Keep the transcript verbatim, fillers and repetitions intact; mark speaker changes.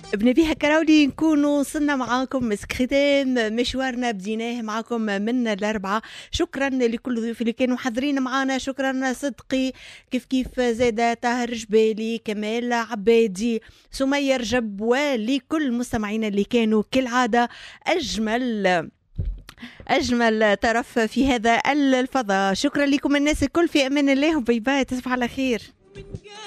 Speaker 1: ابن بيها كراولي نكونوا وصلنا معاكم مسك ختام مشوارنا بديناه معاكم من الأربعة. شكرا لكل ضيوف اللي كانوا حاضرين معنا. شكرا صدقي كيف كيف زادة طاهر جبالي كمال عبادي سمية رجب ولكل مستمعينا اللي كانوا كالعادة أجمل أجمل طرف في هذا الفضاء. شكرا لكم الناس الكل، في أمان الله وباي باي، تصبح على خير.